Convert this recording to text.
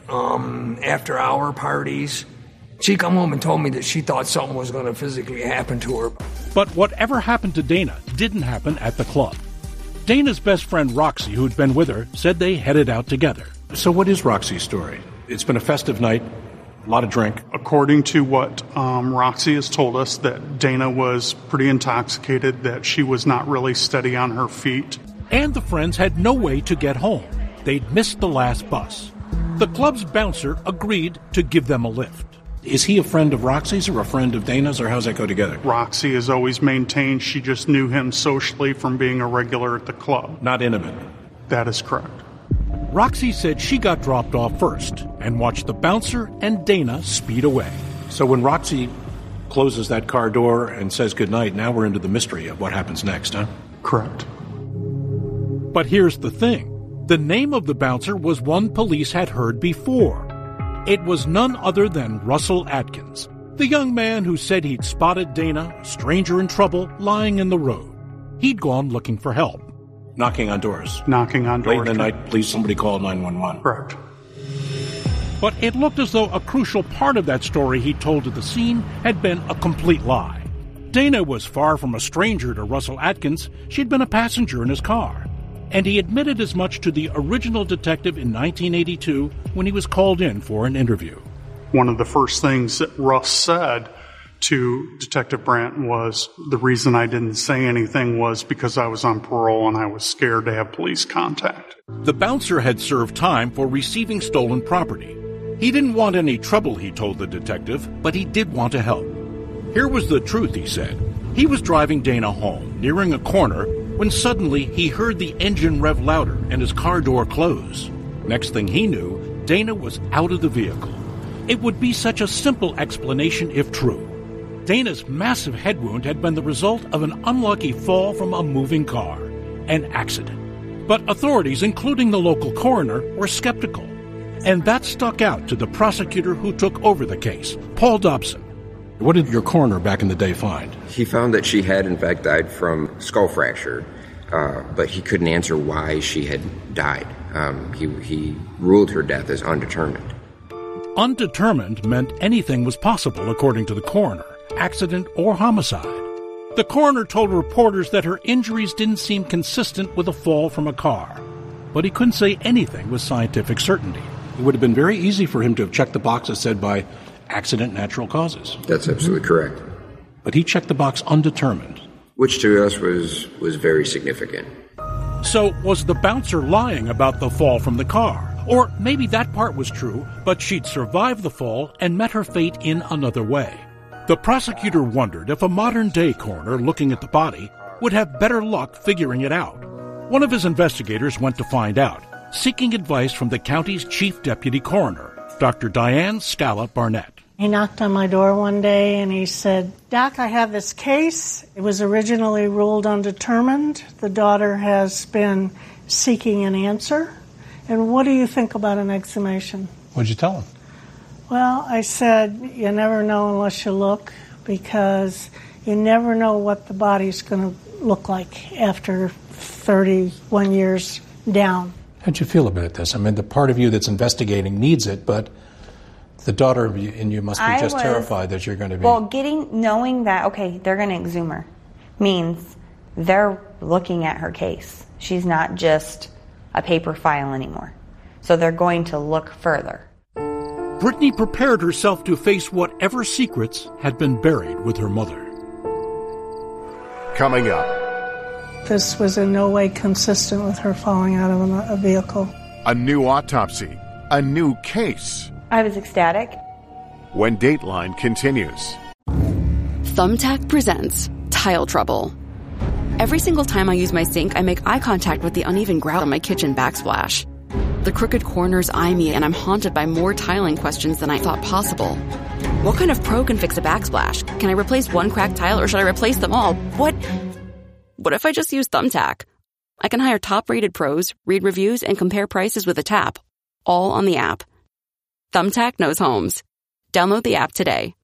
after-hour parties. She come home and told me that she thought something was going to physically happen to her. But whatever happened to Dana didn't happen at the club. Dana's best friend Roxy, who'd been with her, said they headed out together. So what is Roxy's story? It's been a festive night, a lot of drink. According to what Roxy has told us, that Dana was pretty intoxicated, that she was not really steady on her feet. And the friends had no way to get home. They'd missed the last bus. The club's bouncer agreed to give them a lift. Is he a friend of Roxy's or a friend of Dana's, or how's that go together? Roxy has always maintained she just knew him socially from being a regular at the club. Not intimate. That is correct. Roxy said she got dropped off first and watched the bouncer and Dana speed away. So when Roxy closes that car door and says goodnight, now we're into the mystery of what happens next, huh? Correct. But here's the thing. The name of the bouncer was one police had heard before. It was none other than Russell Atkins, the young man who said he'd spotted Dana, a stranger in trouble, lying in the road. He'd gone looking for help. Knocking on doors. Knocking on doors. Late in the night, please somebody call 911. Correct. But it looked as though a crucial part of that story he told at the scene had been a complete lie. Dana was far from a stranger to Russell Atkins. She'd been a passenger in his car. And he admitted as much to the original detective in 1982 when he was called in for an interview. One of the first things that Russ said to Detective Brandt was, the reason I didn't say anything was because I was on parole and I was scared to have police contact. The bouncer had served time for receiving stolen property. He didn't want any trouble, he told the detective, but he did want to help. Here was the truth, he said. He was driving Dana home, nearing a corner, when suddenly he heard the engine rev louder and his car door close. Next thing he knew, Dana was out of the vehicle. It would be such a simple explanation if true. Dana's massive head wound had been the result of an unlucky fall from a moving car, an accident. But authorities, including the local coroner, were skeptical. And that stuck out to the prosecutor who took over the case, Paul Dobson. What did your coroner back in the day find? He found that she had, in fact, died from skull fracture, but he couldn't answer why she had died. He ruled her death as undetermined. Undetermined meant anything was possible, according to the coroner, accident or homicide. The coroner told reporters that her injuries didn't seem consistent with a fall from a car, but he couldn't say anything with scientific certainty. It would have been very easy for him to have checked the box that said by accident, natural causes. That's absolutely correct. But he checked the box undetermined. Which to us was very significant. So was the bouncer lying about the fall from the car? Or maybe that part was true, but she'd survived the fall and met her fate in another way. The prosecutor wondered if a modern-day coroner looking at the body would have better luck figuring it out. One of his investigators went to find out, seeking advice from the county's chief deputy coroner, Dr. Diane Scala Barnett. He knocked on my door one day and he said, "Doc, I have this case. It was originally ruled undetermined. The daughter has been seeking an answer. And what do you think about an exhumation?" What'd you tell him? Well, I said, you never know unless you look, because you never know what the body's going to look like after 31 years down. How'd you feel about this? I mean, the part of you that's investigating needs it, but the daughter in you must be terrified that you're going to be... Well, knowing that, okay, they're going to exhume her means they're looking at her case. She's not just a paper file anymore. So they're going to look further. Brittany prepared herself to face whatever secrets had been buried with her mother. Coming up. This was in no way consistent with her falling out of a vehicle. A new autopsy. A new case. I was ecstatic. When Dateline continues. Thumbtack presents Tile Trouble. Every single time I use my sink, I make eye contact with the uneven grout on my kitchen backsplash. The crooked corners eye me, and I'm haunted by more tiling questions than I thought possible. What kind of pro can fix a backsplash? Can I replace one cracked tile, or should I replace them all? What if I just use Thumbtack? I can hire top-rated pros, read reviews, and compare prices with a tap. All on the app. Thumbtack knows homes. Download the app today.